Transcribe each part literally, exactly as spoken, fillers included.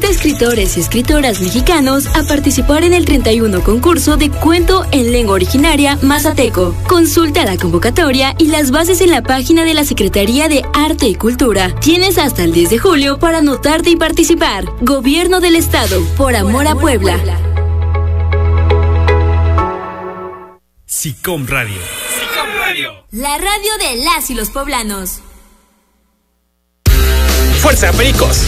a escritores y escritoras mexicanos a participar en el treinta y uno concurso de cuento en lengua originaria mazateco. Consulta la convocatoria y las bases en la página de la Secretaría de Arte y Cultura. Tienes hasta el diez de julio para anotarte y participar. Gobierno del Estado, por amor a Puebla. SICOM Radio. SICOM Radio. La radio de las y los poblanos. ¡Fuerza, Pericos!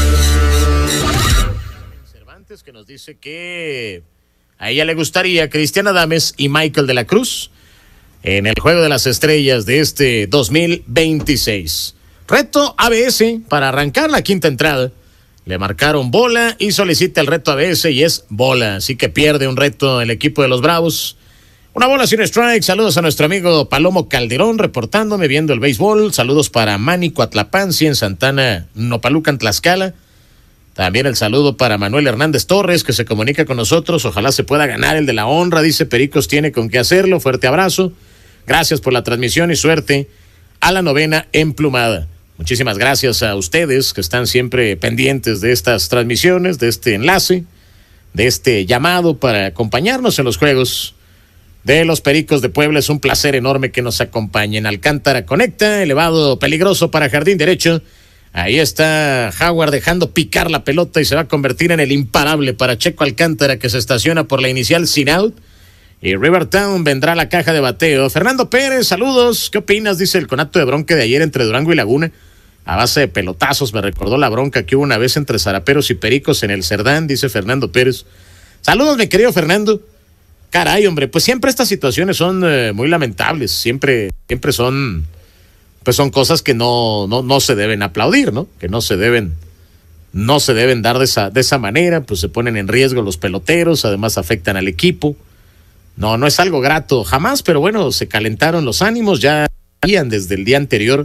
Cervantes, que nos dice que a ella le gustaría Cristian Adames y Michael de la Cruz en el Juego de las Estrellas de este dos mil veintiséis. Reto A B S para arrancar la quinta entrada. Le marcaron bola y solicita el reto A B S y es bola. Así que pierde un reto el equipo de los Bravos. Una bola sin strike. Saludos a nuestro amigo Palomo Calderón reportándome, viendo el béisbol. Saludos para Manny Coatlapanci en Santana, Nopalucan, Tlaxcala. También el saludo para Manuel Hernández Torres, que se comunica con nosotros. Ojalá se pueda ganar el de la honra. Dice Pericos tiene con qué hacerlo. Fuerte abrazo. Gracias por la transmisión y suerte a la novena emplumada. Muchísimas gracias a ustedes que están siempre pendientes de estas transmisiones, de este enlace, de este llamado para acompañarnos en los juegos de los Pericos de Puebla. Es un placer enorme que nos acompañen. Alcántara conecta, elevado peligroso para jardín derecho. Ahí está Howard dejando picar la pelota y se va a convertir en el imparable para Checo Alcántara, que se estaciona por la inicial sin out. Y Rivertown vendrá a la caja de bateo. Fernando Pérez, saludos. ¿Qué opinas? Dice el conato de bronca de ayer entre Durango y Laguna. A base de pelotazos me recordó la bronca que hubo una vez entre zaraperos y pericos en el Cerdán, dice Fernando Pérez. Saludos, mi querido Fernando. Caray, hombre, pues siempre estas situaciones son eh, muy lamentables, siempre, siempre son, pues son cosas que no, no, no se deben aplaudir, ¿no? Que no se deben, no se deben dar de esa, de esa manera, pues se ponen en riesgo los peloteros, además afectan al equipo. No, no es algo grato jamás, pero bueno, se calentaron los ánimos, ya habían desde el día anterior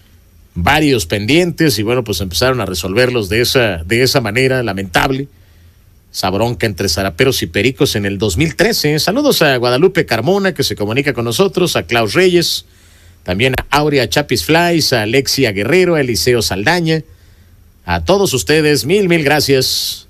varios pendientes y bueno, pues empezaron a resolverlos de esa, de esa manera lamentable. Esa bronca entre zaraperos y pericos en el dos mil trece. Saludos a Guadalupe Carmona, que se comunica con nosotros, a Klaus Reyes, también a Aurea Chapis Flies, a Alexia Guerrero, a Eliseo Saldaña, a todos ustedes, mil, mil gracias.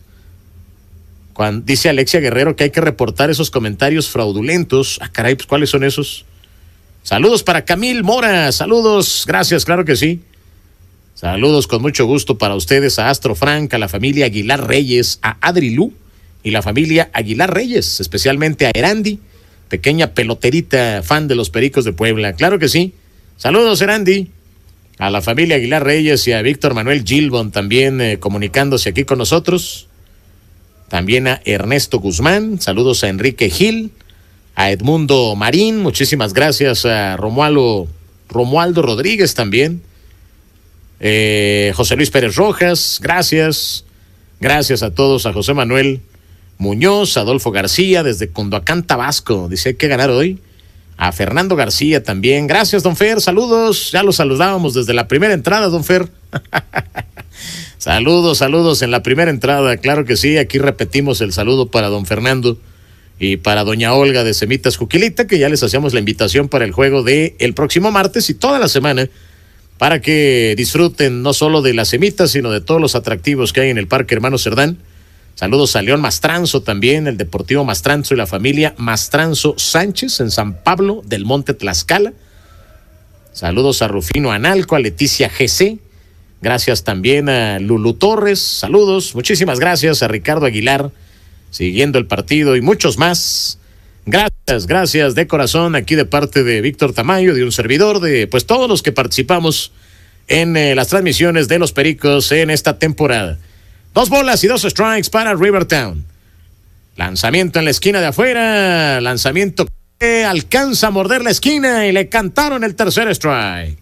Cuando dice Alexia Guerrero que hay que reportar esos comentarios fraudulentos. Ah, caray, pues ¿cuáles son esos? Saludos para Camil Mora, saludos, gracias, claro que sí. Saludos con mucho gusto para ustedes a Astro Frank, a la familia Aguilar Reyes, a Adri Lu y la familia Aguilar Reyes, especialmente a Erandi, pequeña peloterita fan de los Pericos de Puebla. Claro que sí. Saludos, Erandi. A la familia Aguilar Reyes y a Víctor Manuel Gilbon también eh, comunicándose aquí con nosotros. También a Ernesto Guzmán. Saludos a Enrique Gil, a Edmundo Marín. Muchísimas gracias a Romualdo, Romualdo Rodríguez también. Eh, José Luis Pérez Rojas, gracias, gracias a todos, a José Manuel Muñoz, Adolfo García desde Cunduacán, Tabasco, dice hay que ganar hoy, a Fernando García también, gracias don Fer, saludos, ya lo saludábamos desde la primera entrada don Fer, saludos, saludos en la primera entrada, claro que sí, aquí repetimos el saludo para don Fernando y para doña Olga de Semitas Juquilita, que ya les hacíamos la invitación para el juego de el próximo martes y toda la semana, para que disfruten no solo de las semitas, sino de todos los atractivos que hay en el Parque Hermano Cerdán. Saludos a León Mastranzo también, el Deportivo Mastranzo y la familia Mastranzo Sánchez en San Pablo del Monte Tlaxcala. Saludos a Rufino Analco, a Leticia G C. Gracias también a Lulu Torres. Saludos, muchísimas gracias a Ricardo Aguilar, siguiendo el partido y muchos más. Gracias, gracias de corazón aquí de parte de Víctor Tamayo, de un servidor, de pues todos los que participamos en eh, las transmisiones de los Pericos en esta temporada. Dos bolas y dos strikes para Rivertown. Lanzamiento en la esquina de afuera, lanzamiento que alcanza a morder la esquina y le cantaron el tercer strike.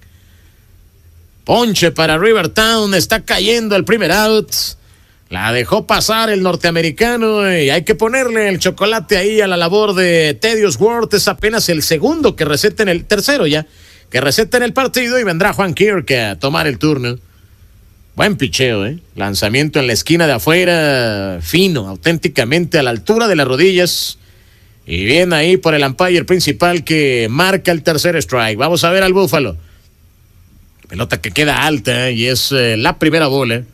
Ponche para Rivertown, está cayendo el primer out. La dejó pasar el norteamericano y hay que ponerle el chocolate ahí a la labor de Teddy Oswalt. Es apenas el segundo que receta en el tercero ya, que receta en el partido y vendrá Juan Kirk a tomar el turno. Buen picheo, ¿eh? Lanzamiento en la esquina de afuera, fino, auténticamente a la altura de las rodillas. Y bien ahí por el umpire principal que marca el tercer strike. Vamos a ver al Búfalo. Pelota que queda alta y es eh, la primera bola.